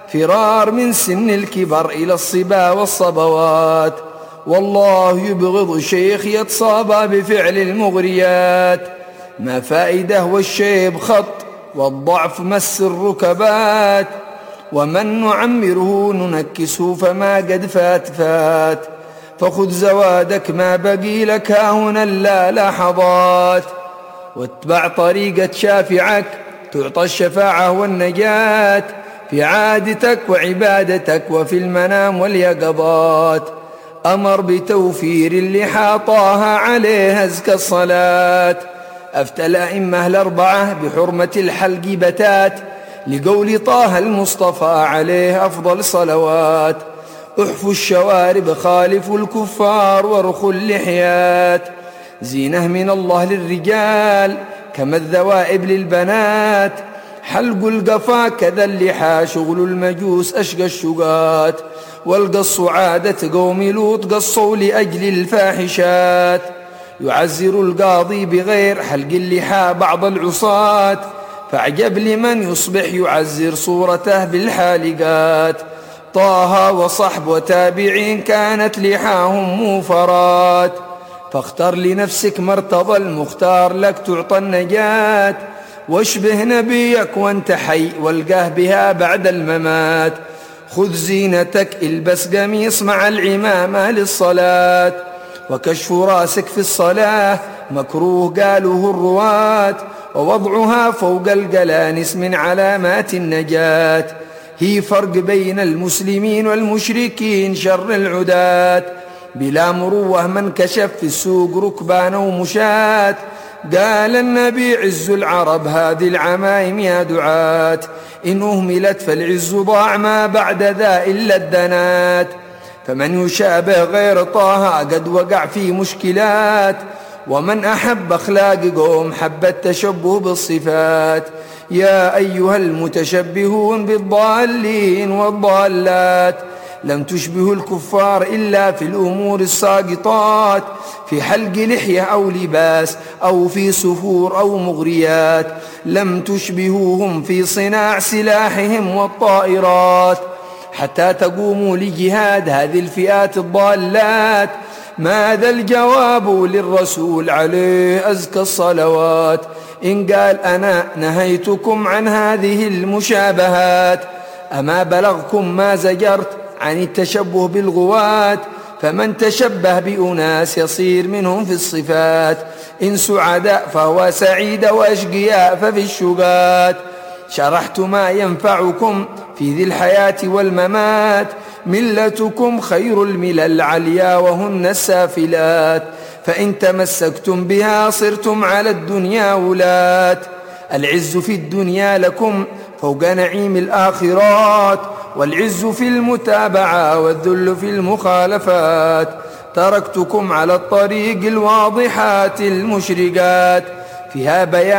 فرار من سن الكبر إلى الصبا والصبوات. والله يبغض شيخ يتصابى بفعل المغريات. ما فائده والشيب خط والضعف مس الركبات. ومن نعمره ننكسه فما قد فات. فخذ زوادك ما بقي لك هاهنا لا لحظات. واتبع طريقة شافعك تعطى الشفاعة والنجاة في عادتك وعبادتك وفي المنام واليقظات. أمر بتوفير اللحى طه عليه أزكى الصلاة. أفتى الأئمة الأربعة بحرمة الحلق بتات لقول طه المصطفى عليه أفضل صلوات. احفوا الشوارب خالفوا الكفار وارخوا اللحيات. زينة من الله للرجال كما الذوائب للبنات. حلق القفا كذا اللحى شغل المجوس أشقى الشقات. والقص عادة قوم لوط قصوا لأجل الفاحشات. يعزر القاضي بغير حلق اللحى بعض العصاة. فاعجب لمن يصبح يعزر صورته بالحالقات. طه وصحب وتابعين كانت لحاهم موفرات. فاختر لنفسك مرتضى المختار لك تعطى النجاة. واشبه نبيك وانت حي والقاه بها بعد الممات. خذ زينتك البس قميص مع العمامة للصلاة. وكشف راسك في الصلاة مكروه قالوه الرواة. ووضعها فوق القلانس من علامات النجاة. هي فرق بين المسلمين والمشركين شر العداة. بلا مروه من كشف في السوق ركبان ومشاة. قال النبي عز العرب هذه العمايم يا دعاة. إن أهملت فالعز ضاع ما بعد ذا إلا الدنات. فمن يشابه غير طه قد وقع في مشكلات. ومن أحب أخلاق قوم حب التشبه بالصفات. يا أيها المتشبهون بالضالين والضالات لم تشبهوا الكفار إلا في الأمور الساقطات. في حلق لحية أو لباس أو في سفور أو مغريات. لم تشبهوهم في صناع سلاحهم والطائرات. حتى تقوموا لجهاد هذه الفئات الضالات. ماذا الجواب للرسول عليه أزكى الصلوات؟ إن قال أنا نهيتكم عن هذه المشابهات. أما بلغكم ما زجرت عن التشبه بالغوات. فمن تشبه بأناس يصير منهم في الصفات. إن سعداء فهو سعيد وأشقياء ففي الشقات. شرحت ما ينفعكم في ذي الحياة والممات. ملتكم خير الملل عليا وهن السافلات. فإن تمسكتم بها صرتم على الدنيا ولاة. العز في الدنيا لكم فوق نعيم الآخرات. والعز في المتابعة والذل في المخالفات. تركتكم على الطريق الواضحات المشرقات. فيها بيان